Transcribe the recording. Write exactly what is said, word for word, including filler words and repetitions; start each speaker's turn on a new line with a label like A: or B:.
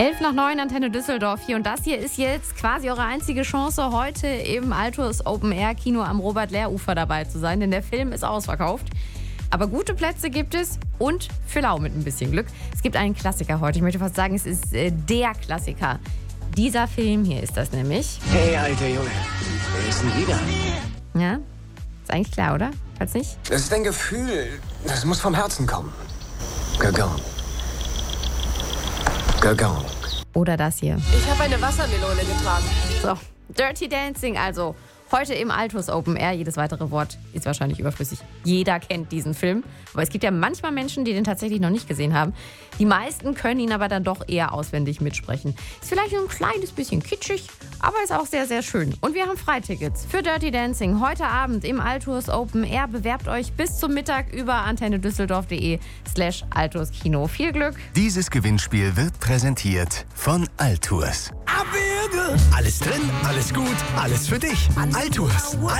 A: elf nach neun, Antenne Düsseldorf hier. Und das hier ist jetzt quasi eure einzige Chance, heute im Altus Open Air Kino am Robert-Lehr-Ufer dabei zu sein, denn der Film ist ausverkauft. Aber gute Plätze gibt es und für lau mit ein bisschen Glück. Es gibt einen Klassiker heute. Ich möchte fast sagen, es ist äh, der Klassiker. Dieser Film hier ist das nämlich.
B: Hey, alter Junge. Wer ist denn wieder?
A: Ja, ist eigentlich klar, oder? Falls nicht?
B: Das ist ein Gefühl. Das muss vom Herzen kommen. Gagong. Gagong.
A: Oder das hier.
C: Ich habe eine Wassermelone getragen.
A: So, Dirty Dancing also. Heute im Altus Open Air. Jedes weitere Wort ist wahrscheinlich überflüssig. Jeder kennt diesen Film. Aber es gibt ja manchmal Menschen, die den tatsächlich noch nicht gesehen haben. Die meisten können ihn aber dann doch eher auswendig mitsprechen. Ist vielleicht nur ein kleines bisschen kitschig, aber ist auch sehr, sehr schön. Und wir haben Freitickets für Dirty Dancing heute Abend im Altus Open Air. Bewerbt euch bis zum Mittag über antennedüsseldorf.de slash Altus Kino. Viel Glück!
D: Dieses Gewinnspiel wird präsentiert von Altus.
E: Alles drin, alles gut, alles für dich. Altus.